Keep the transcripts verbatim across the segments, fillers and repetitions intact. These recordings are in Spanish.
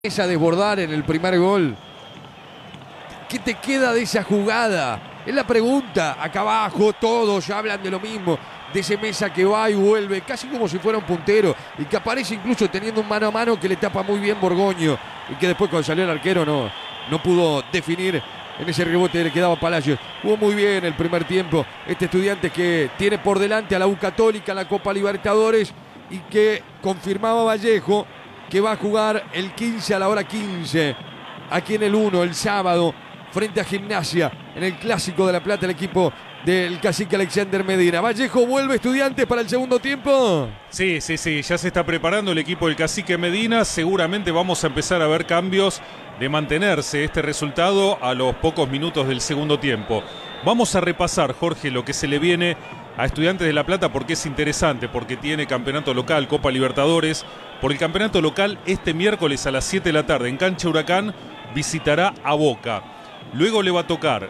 A desbordar en el primer gol. ¿Qué te queda de esa jugada? Es la pregunta. Acá abajo todos ya hablan de lo mismo, de ese Mesa que va y vuelve, casi como si fuera un puntero, y que aparece incluso teniendo un mano a mano que le tapa muy bien Borgoño, y que después cuando salió el arquero no, no pudo definir en ese rebote que le quedaba a Palacios. Jugó muy bien el primer tiempo este Estudiantes, que tiene por delante a la U Católica en la Copa Libertadores, y que confirmaba Vallejo que va a jugar el quince a la hora quince, aquí en el uno, el sábado, frente a Gimnasia, en el Clásico de La Plata, el equipo del cacique Alexander Medina. Vallejo, ¿vuelve Estudiantes para el segundo tiempo? Sí, sí, sí, ya se está preparando el equipo del cacique Medina. Seguramente vamos a empezar a ver cambios de mantenerse este resultado a los pocos minutos del segundo tiempo. Vamos a repasar, Jorge, lo que se le viene a Estudiantes de La Plata, porque es interesante, porque tiene campeonato local, Copa Libertadores. Por el campeonato local, este miércoles a las siete de la tarde en Cancha Huracán visitará a Boca. Luego le va a tocar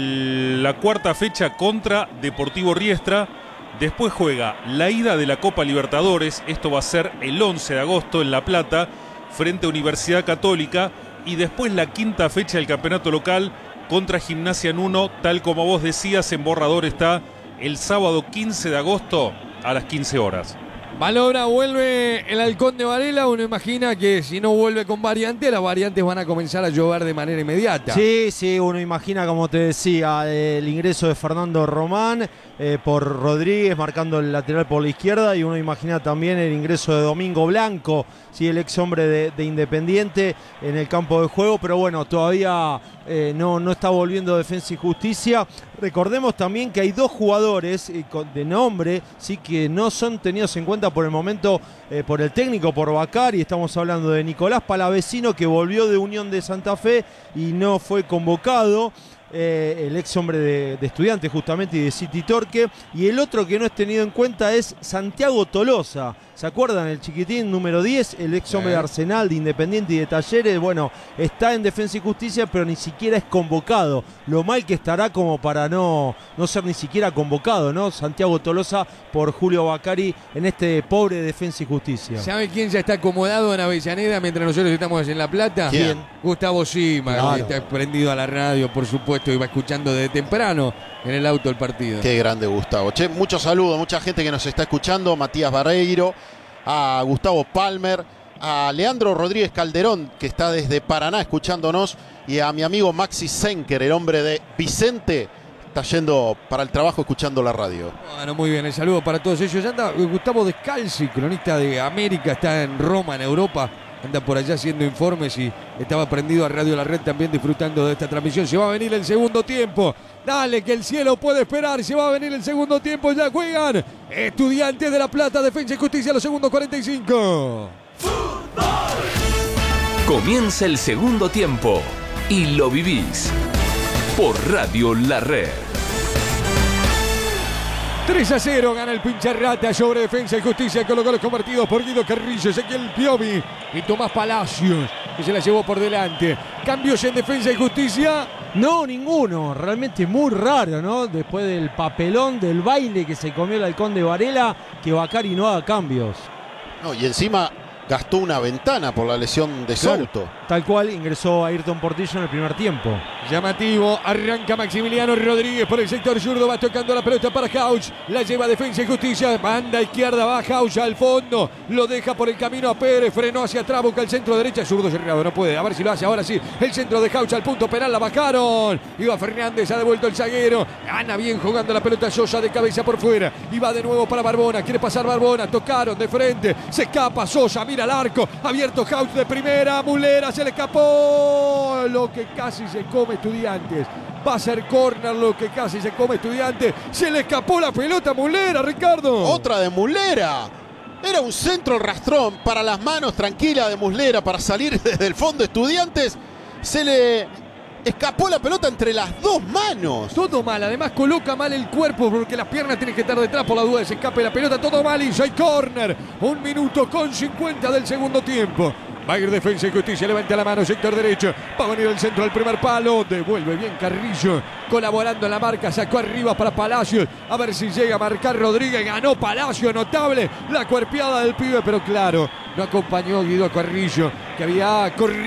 el, la cuarta fecha contra Deportivo Riestra. Después juega la ida de la Copa Libertadores. Esto va a ser el once de agosto en La Plata, frente a Universidad Católica. Y después la quinta fecha del campeonato local contra Gimnasia en uno, tal como vos decías, en borrador está el sábado quince de agosto a las quince horas. Malobra, vuelve el Halcón de Varela. Uno imagina que si no vuelve con variante, las variantes van a comenzar a llover de manera inmediata. Sí, sí, uno imagina, como te decía, el ingreso de Fernando Román eh, por Rodríguez, marcando el lateral por la izquierda, y uno imagina también el ingreso de Domingo Blanco, sí, el ex hombre de, de Independiente en el campo de juego, pero bueno, todavía eh, no, no está volviendo Defensa y Justicia. Recordemos también que hay dos jugadores eh, de nombre, sí, que no son tenidos en cuenta por el momento eh, por el técnico, por Bacari. Estamos hablando de Nicolás Palavecino, que volvió de Unión de Santa Fe y no fue convocado. Eh, el ex hombre de, de Estudiantes justamente y de City Torque, y el otro que no es tenido en cuenta es Santiago Tolosa. ¿Se acuerdan? El chiquitín número diez, el ex hombre de Arsenal, de Independiente y de Talleres. Bueno, está en Defensa y Justicia, pero ni siquiera es convocado. Lo mal que estará como para no, no ser ni siquiera convocado, ¿no? Santiago Tolosa por Julio Bacari en este pobre Defensa y Justicia. ¿Sabe quién ya está acomodado en Avellaneda mientras nosotros estamos en La Plata? ¿Quién? Gustavo Sima, Claro. que está prendido a la radio, por supuesto, y va escuchando desde temprano en el auto el partido. Qué grande Gustavo. Che, muchos saludos, mucha gente que nos está escuchando. Matías Barreiro, a Gustavo Palmer, a Leandro Rodríguez Calderón, que está desde Paraná escuchándonos, y a mi amigo Maxi Senker, el hombre de Vicente, está yendo para el trabajo escuchando la radio. Bueno, muy bien, el saludo para todos ellos. Ya anda Gustavo Descalzi, cronista de América, está en Roma, en Europa. Anda por allá haciendo informes y estaba prendido a Radio La Red también, disfrutando de esta transmisión. Se va a venir el segundo tiempo. Dale, que el cielo puede esperar. Se va a venir el segundo tiempo. Ya juegan Estudiantes de La Plata, Defensa y Justicia, los segundos cuarenta y cinco. Comienza el segundo tiempo y lo vivís por Radio La Red. tres a cero gana el Pincharrata sobre Defensa y Justicia, con los goles convertidos por Guido Carrillo, Ezequiel Piovi y Tomás Palacios, que se la llevó por delante. Cambios en Defensa y Justicia. No, ninguno. Realmente muy raro, ¿no? Después del papelón, del baile que se comió el Halcón de Varela, que Bacari no haga cambios. No, y encima gastó una ventana por la lesión de Claro, Souto. tal cual ingresó Ayrton Portillo en el primer tiempo. Llamativo, arranca Maximiliano Rodríguez por el sector zurdo, va tocando la pelota para Hauch, la lleva Defensa y Justicia, banda izquierda, va Hauch al fondo, lo deja por el camino a Pérez, frenó hacia atrás, busca el centro derecha, zurdo cerrado, no puede, a ver si lo hace, ahora sí, el centro de Hauch al punto penal, la bajaron, iba Fernández, ha devuelto el zaguero, gana bien jugando la pelota Sosa de cabeza por fuera, y va de nuevo para Barbona, quiere pasar Barbona, tocaron de frente, se escapa Sosa, mira al arco, abierto Hauch de primera, Mulera, se le escapó, lo que casi se come Estudiantes. Va a ser córner, lo que casi se come Estudiantes. Se le escapó la pelota a Mulera, Ricardo. Otra de Muslera. Era un centro rastrón para las manos tranquila de Muslera para salir desde el fondo. Estudiantes, se le escapó la pelota entre las dos manos. Todo mal, además coloca mal el cuerpo porque las piernas tienen que estar detrás por la duda de se escape la pelota. Todo mal y hay córner. Un minuto con cincuenta del segundo tiempo. Va a ir Defensa y Justicia, levanta la mano, sector derecho, va a venir el centro del primer palo, devuelve bien Carrillo, colaborando en la marca, sacó arriba para Palacios, a ver si llega a marcar Rodríguez, ganó Palacios, notable la cuerpeada del pibe, pero claro, no acompañó Guido Carrillo, que había corrido